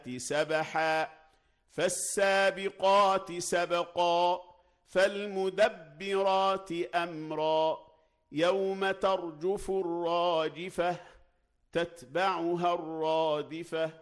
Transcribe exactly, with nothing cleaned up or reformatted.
سبحا فالسابقات سبقا فالمدبرات أمرا يوم ترجف الراجفة تتبعها الرادفة